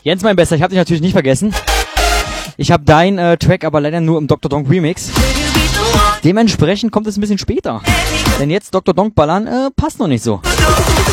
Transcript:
Jens, mein Bester, ich habe dich natürlich nicht vergessen. Ich habe dein Track aber leider nur im Dr. Donk Remix. Dementsprechend kommt es ein bisschen später. Denn jetzt Dr. Donk ballern passt noch nicht so.